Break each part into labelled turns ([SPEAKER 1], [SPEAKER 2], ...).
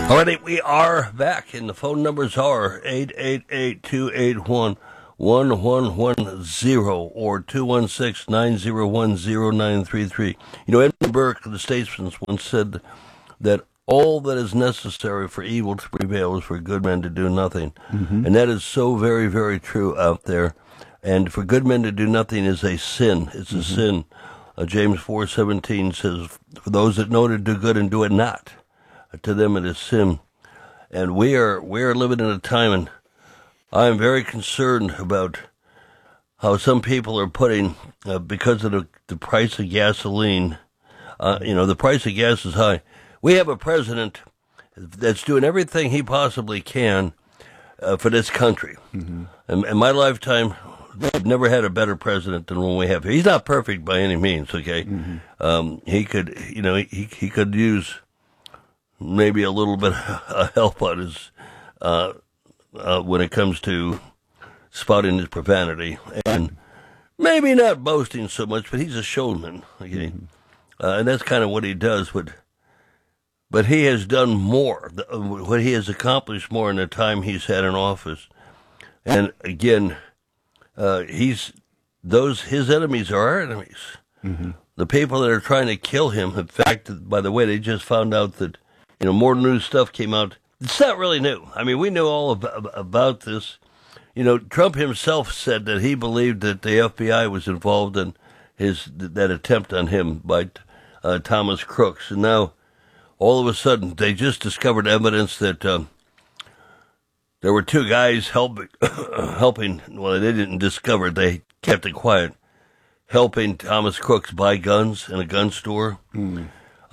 [SPEAKER 1] All right, we are back, and the phone numbers are 888-281-1110 or 216-901-0933. You know, Edmund Burke, the statesman, once said that all that is necessary for evil to prevail is for good men to do nothing. Mm-hmm. And that is so very, very true out there. And for good men to do nothing is a sin. It's a sin. James 4:17 says, for those that know to do good and do it not, to them it is sin. And we are living in a time, and I am very concerned about how some people are putting, because of the price of gasoline, the price of gas is high. We have a president that's doing everything he possibly can for this country. Mm-hmm. In my lifetime, we've never had a better president than one we have here. He's not perfect by any means, okay? Mm-hmm. He could, he could use maybe a little bit of help on his, when it comes to spouting his profanity. And maybe not boasting so much, but he's a showman, okay? Mm-hmm. And that's kind of what he does, but he has done more. What he has accomplished more in the time he's had in office. And again, his enemies are our enemies. Mm-hmm. The people that are trying to kill him. In fact, by the way, they just found out that, more new stuff came out. It's not really new. I mean, we knew all about this. Trump himself said that he believed that the FBI was involved in that attempt on him by Thomas Crooks. And now, all of a sudden, they just discovered evidence that there were two guys helping. Well, they didn't discover it; they kept it quiet. Helping Thomas Crooks buy guns in a gun store. Mm.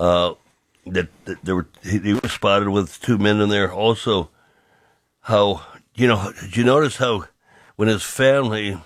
[SPEAKER 1] He was spotted with two men in there. Also, how did you notice how when his family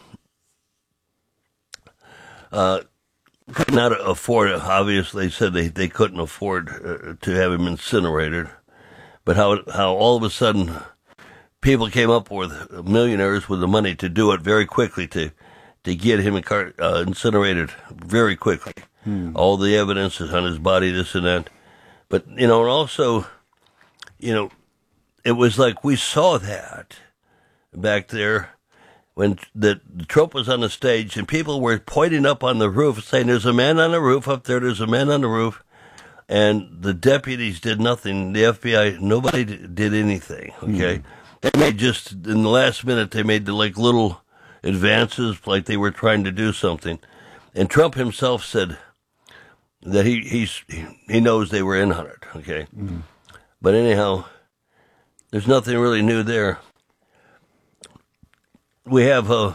[SPEAKER 1] could not afford it? Obviously, they said they couldn't afford to have him incinerated, but how all of a sudden people came up with millionaires with the money to do it very quickly to get him incinerated very quickly. All the evidence is on his body, this and that. But, and also, it was like we saw that back there when the Trump was on the stage and people were pointing up on the roof saying, there's a man on the roof up there, there's a man on the roof. And the deputies did nothing. The FBI, nobody did anything, okay? They made just, in the last minute, they made little advances, like they were trying to do something. And Trump himself said that he knows they were in on it, okay? Mm-hmm. But anyhow, there's nothing really new there. We have, the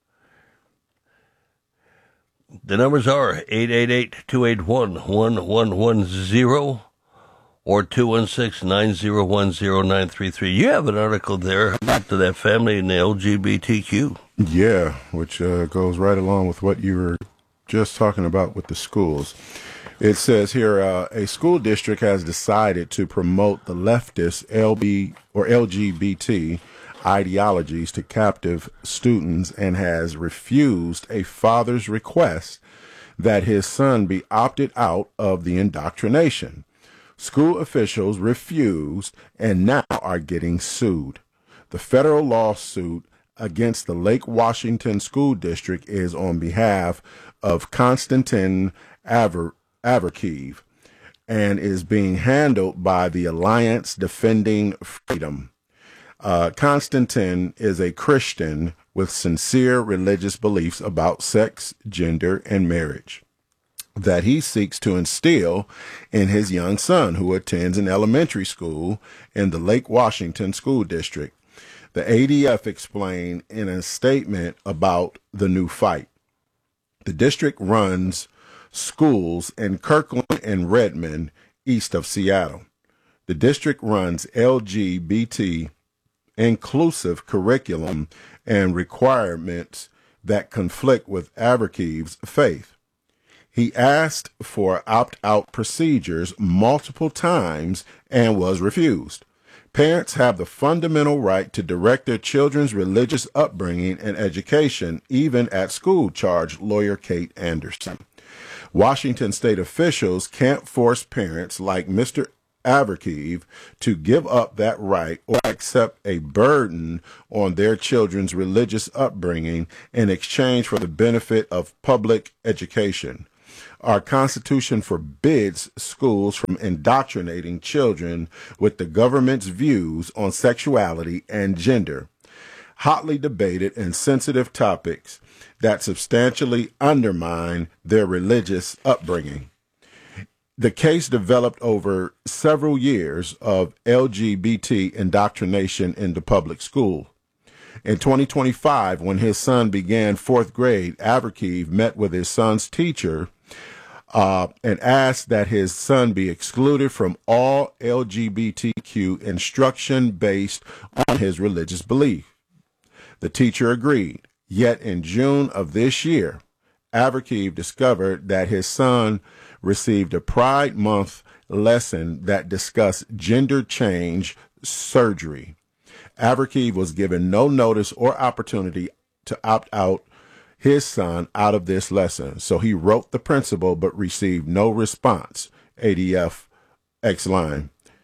[SPEAKER 1] numbers are 888-281-1110 or 216-901-0933. You have an article there about that family in the LGBTQ.
[SPEAKER 2] Yeah, which goes right along with what you were just talking about with the schools. It says here, a school district has decided to promote the leftist LGBT ideologies to captive students and has refused a father's request that his son be opted out of the indoctrination. School officials refused and now are getting sued. The federal lawsuit against the Lake Washington School District is on behalf of Konstantin Averkiev and is being handled by the Alliance Defending Freedom. Konstantin is a Christian with sincere religious beliefs about sex, gender, and marriage that he seeks to instill in his young son, who attends an elementary school in the Lake Washington School District. The ADF explained in a statement about the new fight. The district runs schools in Kirkland and Redmond, east of Seattle. The district runs LGBT inclusive curriculum and requirements that conflict with Averkiev's faith. He asked for opt-out procedures multiple times and was refused. Parents have the fundamental right to direct their children's religious upbringing and education, even at school, charged lawyer Kate Anderson. Washington state officials can't force parents like Mr. Averkiev to give up that right or accept a burden on their children's religious upbringing in exchange for the benefit of public education. Our Constitution forbids schools from indoctrinating children with the government's views on sexuality and gender, hotly debated and sensitive topics that substantially undermine their religious upbringing. The case developed over several years of LGBT indoctrination into public school. In 2025, when his son began fourth grade, Averkiev met with his son's teacher and asked that his son be excluded from all LGBTQ instruction based on his religious belief. The teacher agreed. Yet in June of this year, Averkiev discovered that his son received a Pride Month lesson that discussed gender change surgery. Averkiev was given no notice or opportunity to opt out his son out of this lesson, so he wrote the principal but received no response. ADF Exine.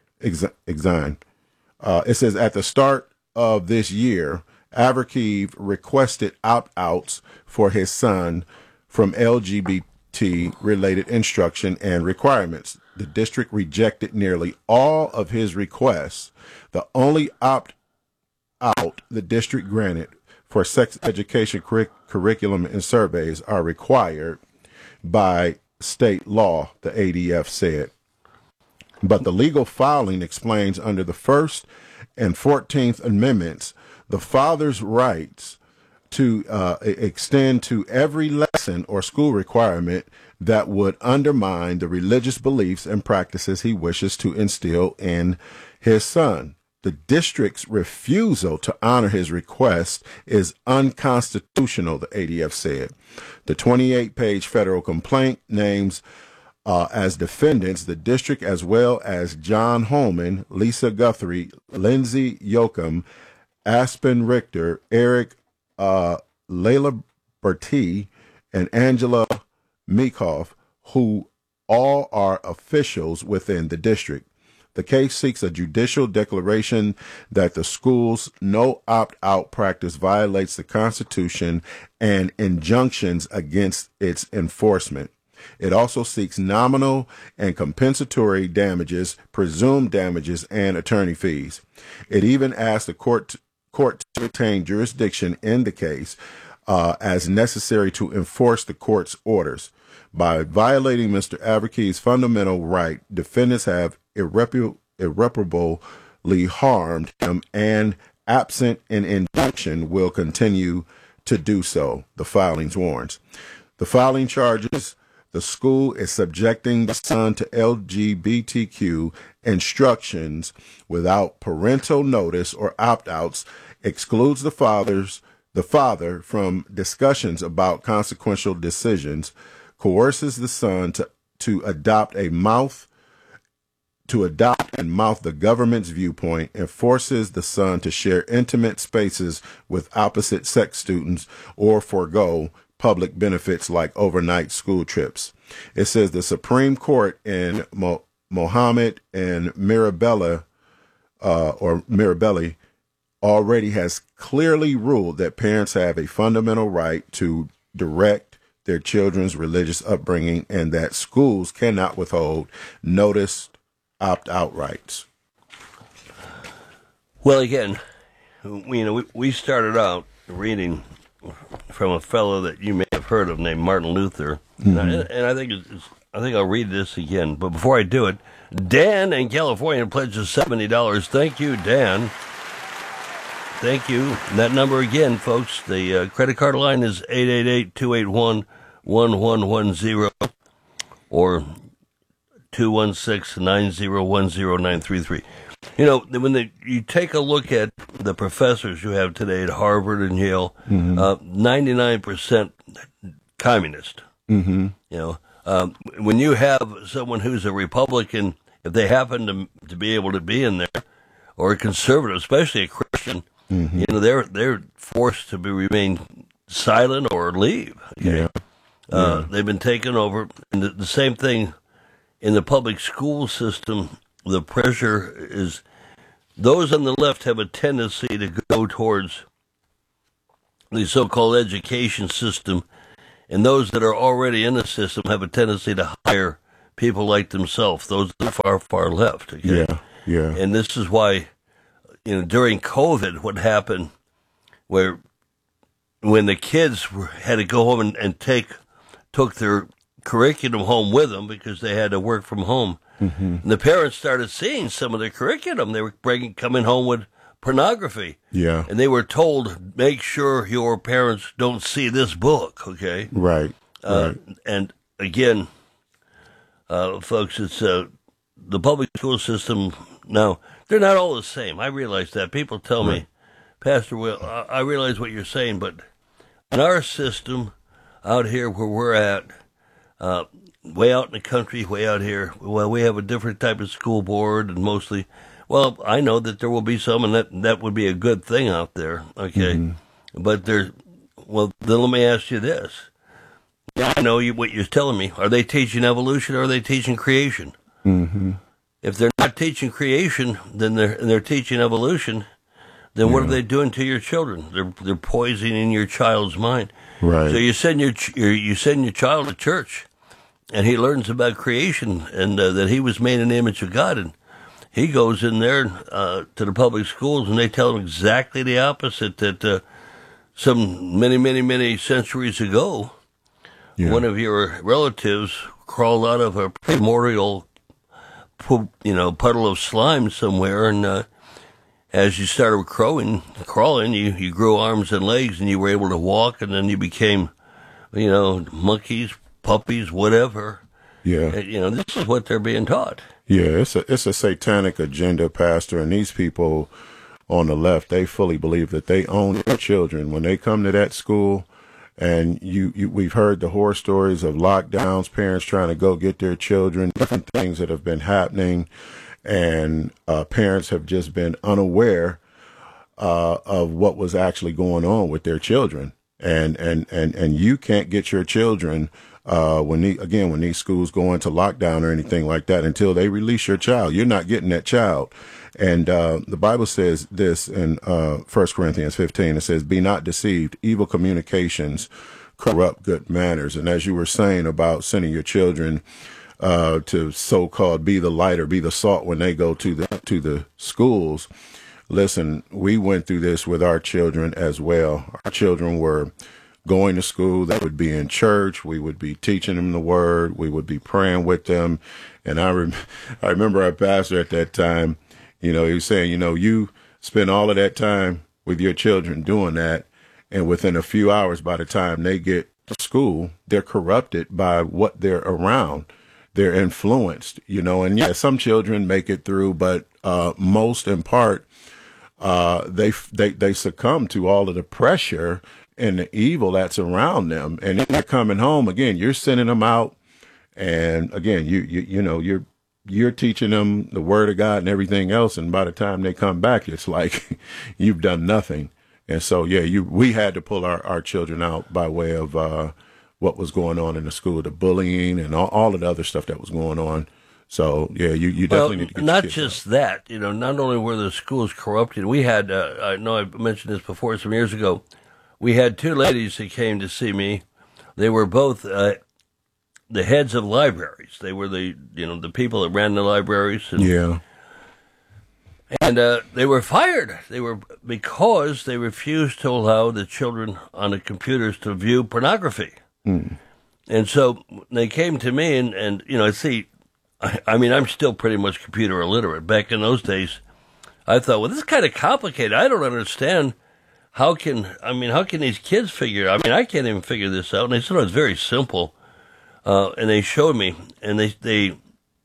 [SPEAKER 2] It says at the start of this year, Averkiev requested opt-outs for his son from LGBT-related instruction and requirements. The district rejected nearly all of his requests. The only opt-out the district granted for sex education curriculum and surveys are required by state law, the ADF said. But the legal filing explains under the First and 14th Amendments, the father's rights to extend to every lesson or school requirement that would undermine the religious beliefs and practices he wishes to instill in his son. The district's refusal to honor his request is unconstitutional, the ADF said. The 28-page federal complaint names as defendants the district as well as John Holman, Lisa Guthrie, Lindsay Yoakum, Aspen Richter, Eric Layla Bertie, and Angela Meekhoff, who all are officials within the district. The case seeks a judicial declaration that the school's no opt-out practice violates the Constitution and injunctions against its enforcement. It also seeks nominal and compensatory damages, presumed damages, and attorney fees. It even asked the court to retain jurisdiction in the case as necessary to enforce the court's orders. By violating Mr. Averkiev's fundamental right, defendants have irreparably harmed him and, absent an injunction, will continue to do so, the filing warns. The filing charges the school is subjecting the son to LGBTQ instructions without parental notice or opt-outs, excludes the father from discussions about consequential decisions, coerces the son to adopt and mouth the government's viewpoint, and forces the son to share intimate spaces with opposite sex students or forego public benefits like overnight school trips. It says the Supreme Court in Mohammed and Mirabelli already has clearly ruled that parents have a fundamental right to direct their children's religious upbringing and that schools cannot withhold noticed opt-out rights.
[SPEAKER 1] Well, again, we started out reading from a fellow that you may have heard of named Martin Luther, and I think I'll read this again. But before I do it, Dan in California pledges $70. Thank you, Dan. Thank you. And that number again, folks, the credit card line is 888-281-1110 or 216-9010933. When you take a look at the professors you have today at Harvard and Yale, 99% communist. Mm-hmm. When you have someone who's a Republican, if they happen to be able to be in there, or a conservative, especially a Christian, they're forced to remain silent or leave. Okay? Yeah. They've been taken over. And the same thing in the public school system the pressure is, those on the left have a tendency to go towards the so-called education system, and those that are already in the system have a tendency to hire people like themselves, those that are far, far left. Okay?
[SPEAKER 2] Yeah.
[SPEAKER 1] And this is why, during COVID, what happened, where when the kids had to go home and took their curriculum home with them because they had to work from home, and the parents started seeing some of the curriculum. They were coming home with pornography.
[SPEAKER 2] Yeah.
[SPEAKER 1] And they were told, make sure your parents don't see this book, okay?
[SPEAKER 2] Right.
[SPEAKER 1] And again, folks, it's the public school system. Now, they're not all the same. I realize that. People tell me, Pastor Will, I realize what you're saying, but in our system out here where we're at, way out in the country, way out here, well, we have a different type of school board, and mostly, well, I know that there will be some, and that would be a good thing out there, okay? But then let me ask you this. I know what you're telling me. Are they teaching evolution, or are they teaching creation? If they're not teaching creation, then they're teaching evolution. Then what are they doing to your children? They're poisoning your child's mind.
[SPEAKER 2] Right.
[SPEAKER 1] So you send your child to church, and he learns about creation and that he was made in the image of God, and he goes in there to the public schools, and they tell him exactly the opposite. That some many centuries ago, one of your relatives crawled out of a primordial puddle of slime somewhere, and as you started crawling, you grew arms and legs, and you were able to walk, and then you became, monkeys, puppies, whatever.
[SPEAKER 2] Yeah.
[SPEAKER 1] This is what they're being taught.
[SPEAKER 2] Yeah, it's a satanic agenda, Pastor, and these people on the left, they fully believe that they own their children. When they come to that school, and we've heard the horror stories of lockdowns, parents trying to go get their children, different things that have been happening, and parents have just been unaware of what was actually going on with their children. And you can't get your children when these schools go into lockdown or anything like that until they release your child. You're not getting that child. And the Bible says this in 1 Corinthians 15. It says, "Be not deceived. Evil communications corrupt good manners." And as you were saying about sending your children to so-called be the light or be the salt when they go to the schools. Listen, we went through this with our children as well. Our children were going to school. They would be in church. We would be teaching them the word. We would be praying with them. And I remember our pastor at that time, he was saying, you spend all of that time with your children doing that, and within a few hours, by the time they get to school, they're corrupted by what they're around. They're influenced, and yeah, some children make it through, but most in part, they succumb to all of the pressure and the evil that's around them. And then they're coming home again. You're sending them out, and again, you're teaching them the word of God and everything else. And by the time they come back, it's like you've done nothing. And so, we had to pull our children out by way of what was going on in the school, the bullying and all of the other stuff that was going on. So, you definitely need to get
[SPEAKER 1] not
[SPEAKER 2] your kids
[SPEAKER 1] just
[SPEAKER 2] out.
[SPEAKER 1] that, not only were the schools corrupted, we had, I know I mentioned this before some years ago, we had two ladies that came to see me. They were both the heads of libraries. They were the people that ran the libraries. And, And they were fired. Because they refused to allow the children on the computers to view pornography. And so they came to me, and I'm still pretty much computer illiterate. Back in those days, I thought, well, this is kind of complicated. I don't understand. How can these kids figure? I can't even figure this out. And they said, it's very simple. And they showed me, and they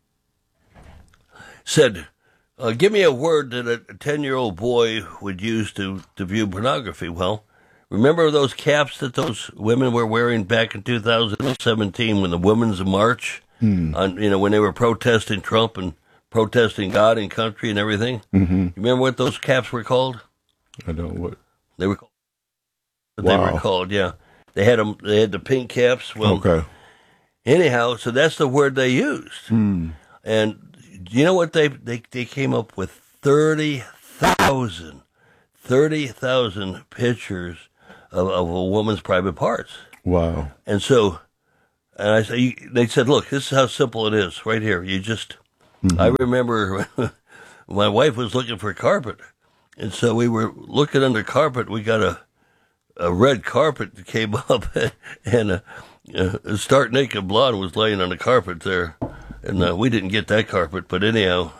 [SPEAKER 1] said, give me a word that a 10-year-old boy would use to view pornography. Well, remember those caps that those women were wearing back in 2017 when the Women's March, when they were protesting Trump and protesting God and country and everything? Mm-hmm. You remember what those caps were called?
[SPEAKER 2] I don't know what.
[SPEAKER 1] They were called. They were called, yeah. They had them. They had the pink caps. Well,
[SPEAKER 2] okay.
[SPEAKER 1] Anyhow, so that's the word they used. And you know what they came up with? 30,000 pictures of a woman's private parts.
[SPEAKER 2] Wow.
[SPEAKER 1] And so, they said, look, this is how simple it is right here. You just, I remember my wife was looking for carpet. And so we were looking under carpet. We got a red carpet that came up, and a stark naked blonde was laying on the carpet there. And we didn't get that carpet, but anyhow,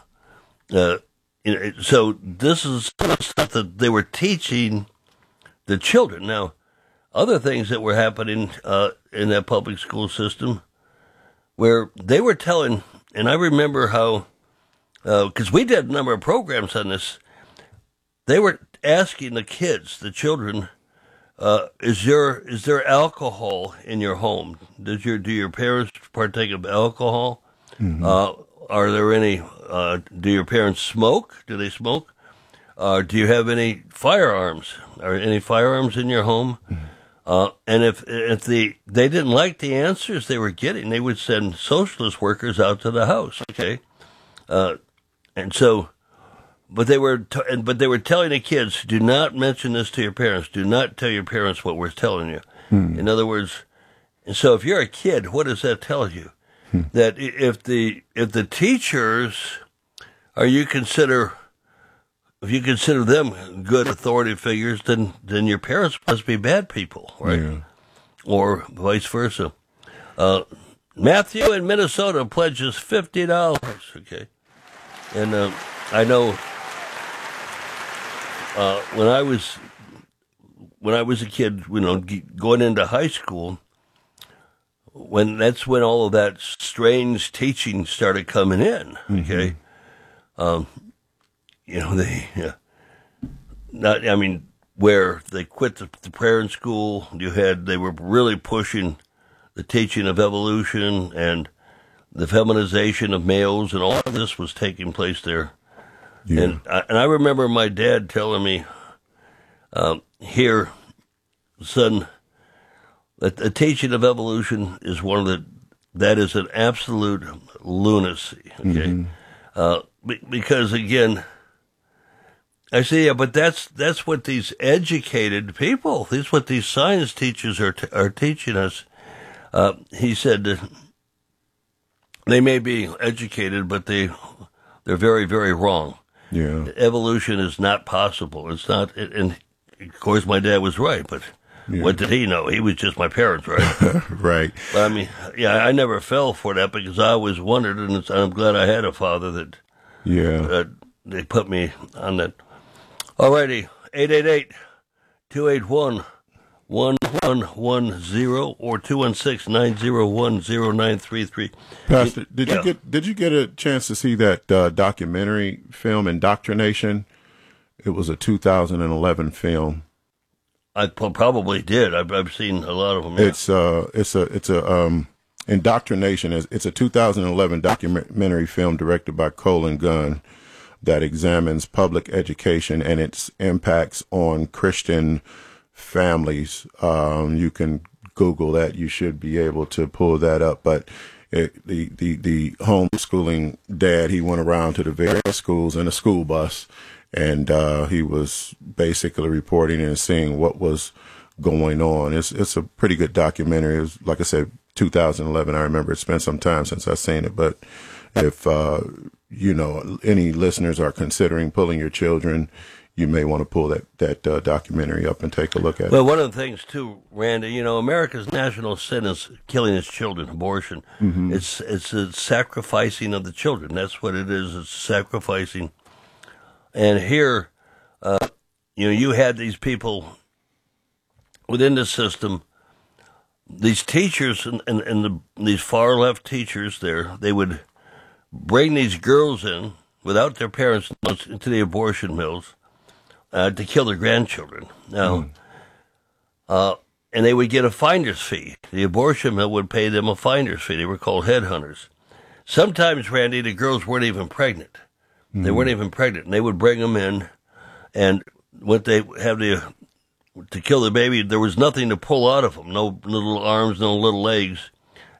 [SPEAKER 1] so this is stuff that they were teaching the children. Now, other things that were happening in that public school system, where they were telling, and I remember how, because we did a number of programs on this, they were asking the kids, the children, is there alcohol in your home? Do your parents partake of alcohol? Mm-hmm. Are there any? Do your parents smoke? Do they smoke? Do you have any firearms? Are any firearms in your home? Mm-hmm. And if they didn't like the answers they were getting, they would send socialist workers out to the house. Okay, and so. But they were telling the kids, do not mention this to your parents. Do not tell your parents what we're telling you. In other words, and so if you're a kid, what does that tell you? That if the teachers if you consider them good authority figures, then your parents must be bad people, right? Yeah. Or vice versa. Matthew in Minnesota pledges $50. Okay, and I know. When I was a kid, going into high school, that's when all of that strange teaching started coming in. Okay, where they quit the prayer in school, they were really pushing the teaching of evolution and the feminization of males, and all of this was taking place there. Yeah. And I remember my dad telling me, here, son, that the teaching of evolution is that is an absolute lunacy, okay? Because again, I say, yeah, but that's what these educated people, that's what these science teachers are teaching us. He said that they may be educated, but they're very, very wrong. Yeah, evolution is not possible. It's not, and of course my dad was right. But what did he know? He was just my parents, right?
[SPEAKER 2] Right.
[SPEAKER 1] But I mean, I never fell for that because I always wondered, and I'm glad I had a father that. Yeah. They put me on that. Alrighty, 888-281-1110 or 216-901-0933.
[SPEAKER 2] Pastor, did you get a chance to see that documentary film Indoctrination? It was a 2011 film.
[SPEAKER 1] I probably did. I've seen a lot of them.
[SPEAKER 2] Yeah. It's a Indoctrination. It's a 2011 documentary film directed by Colin Gunn that examines public education and its impacts on Christian families. You can Google that. You should be able to pull that up. But the homeschooling dad, he went around to the various schools in a school bus, and he was basically reporting and seeing what was going on. It's a pretty good documentary. It was, like I said, 2011. I remember it's been some time since I've seen it. But if any listeners are considering pulling your children, you may want to pull that documentary up and take a look at it.
[SPEAKER 1] Well, one of the things, too, Randy, America's national sin is killing its children, abortion. Mm-hmm. It's a sacrificing of the children. That's what it is. It's sacrificing. And here, you had these people within the system, these teachers and these far-left teachers there, they would bring these girls in without their parents into the abortion mills, to kill their grandchildren. Now, and they would get a finder's fee. The abortion mill would pay them a finder's fee. They were called headhunters. Sometimes, Randy, the girls weren't even pregnant. Mm-hmm. They weren't even pregnant. And they would bring them in, and when they have to kill the baby, there was nothing to pull out of them. No little arms, no little legs.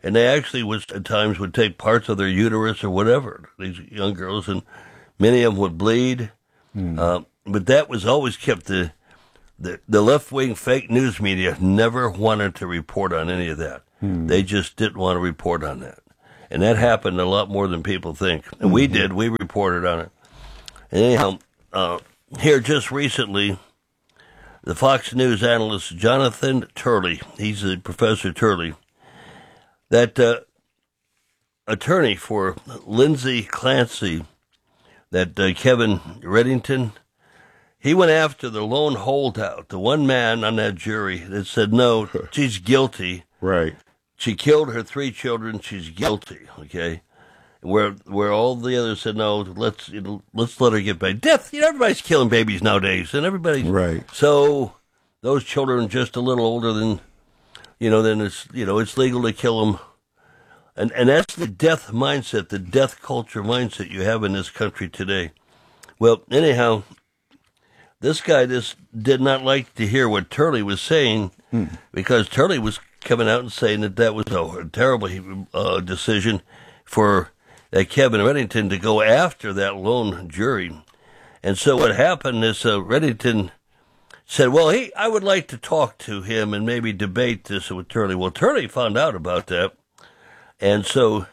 [SPEAKER 1] And they actually at times would take parts of their uterus or whatever, these young girls, and many of them would bleed. But that was always kept, the left-wing fake news media never wanted to report on any of that. They just didn't want to report on that. And that happened a lot more than people think. And we did. We reported on it. And anyhow, here just recently, the Fox News analyst Jonathan Turley, he's a Professor Turley, that attorney for Lindsay Clancy, that Kevin Reddington, he went after the lone holdout, the one man on that jury that said, no, she's guilty.
[SPEAKER 2] Right.
[SPEAKER 1] She killed her 3 children. She's guilty. Okay, where all the others said, no, let's let her get back. Death. Everybody's killing babies nowadays, and everybody's
[SPEAKER 2] right.
[SPEAKER 1] So those children just a little older than, then it's legal to kill them. And that's the death mindset, the death culture mindset you have in this country today. Well, anyhow, this guy just did not like to hear what Turley was saying, because Turley was coming out and saying that was a terrible decision for Kevin Reddington to go after that lone jury. And so what happened is Reddington said, well, I would like to talk to him and maybe debate this with Turley. Well, Turley found out about that. And so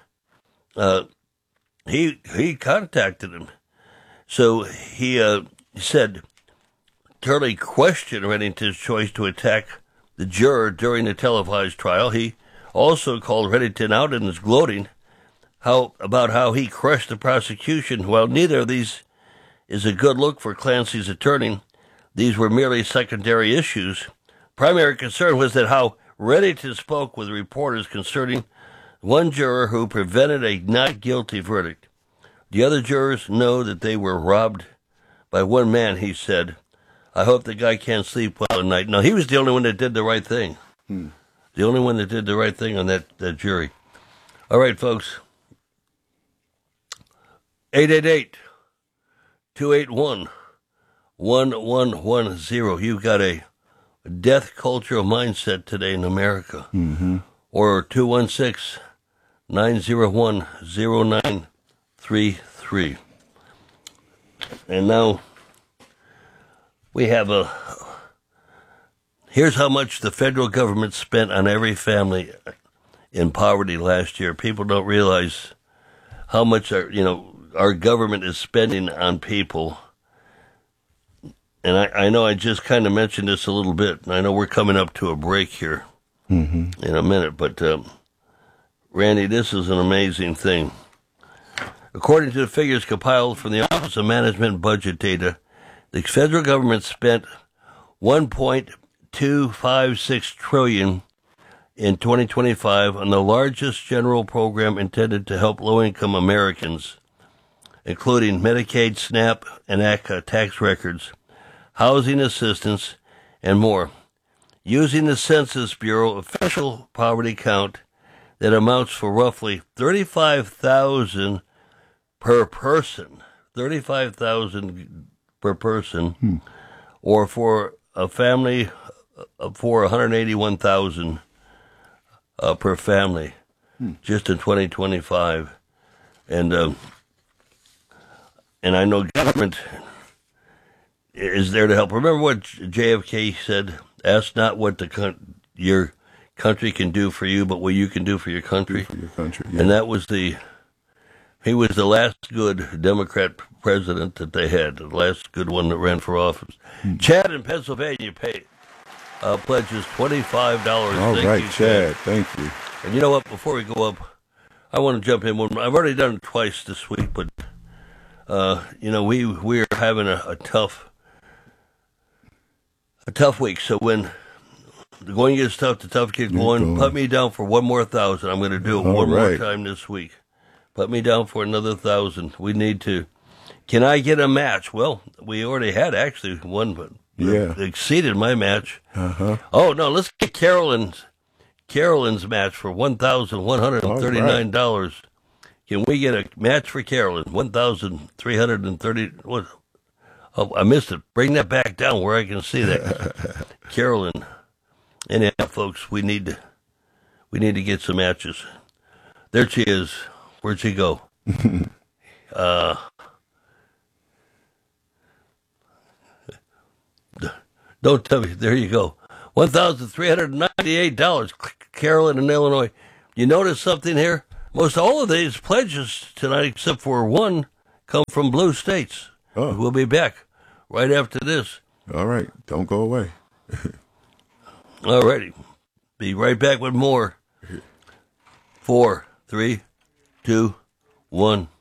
[SPEAKER 1] he contacted him. So he said Turley questioned Reddington's choice to attack the juror during the televised trial. He also called Reddington out in his gloating about how he crushed the prosecution. While neither of these is a good look for Clancy's attorney, these were merely secondary issues. Primary concern was that how Reddington spoke with reporters concerning one juror who prevented a not guilty verdict. The other jurors know that they were robbed by one man, he said. I hope the guy can't sleep well at night. No, he was the only one that did the right thing. The only one that did the right thing on that jury. All right, folks. 888-281-1110. You've got a death culture mindset today in America. Or 216-901-0933. And now we have here's how much the federal government spent on every family in poverty last year. People don't realize how much our government is spending on people. And I know I just kind of mentioned this a little bit, and I know we're coming up to a break here in a minute, but Randy, this is an amazing thing. According to the figures compiled from the Office of Management and Budget Data, the federal government spent $1.256 trillion in 2025 on the largest general program intended to help low-income Americans, including Medicaid, SNAP, and ACA tax records, housing assistance, and more. Using the Census Bureau official poverty count, that amounts for roughly $35,000 per person. $35,000 per person, or for a family for $181,000 per family, just in 2025, and I know government is there to help. Remember what JFK said: "Ask not what your country can do for you, but what you can do for your country." And that was he was the last good Democrat president that they had, the last good one that ran for office. Chad in Pennsylvania pledges $25.
[SPEAKER 2] All right, Chad. Thank you.
[SPEAKER 1] And you know what? Before we go up, I want to jump in one. I've already done it twice this week, but we're having a tough week. So when the going gets tough, the tough get going. Put me down for one more 1,000. I'm going to do it one more time this week. Put me down for another 1,000. We need to. Can I get a match? Well, we already had actually one, but exceeded my match. Oh no, let's get Carolyn's match for $1,139. Can we get a match for Carolyn? 1,330. What? Oh, I missed it. Bring that back down where I can see that. Carolyn. Anyhow, folks, we need to get some matches. There she is. Where'd she go? Don't tell me. There you go. $1,398. Carolyn in Illinois. You notice something here? Most all of these pledges tonight, except for one, come from blue states.
[SPEAKER 2] Oh.
[SPEAKER 1] We'll be back right after this.
[SPEAKER 2] All right. Don't go away.
[SPEAKER 1] All righty. Be right back with more. 4, 3, 2, 1.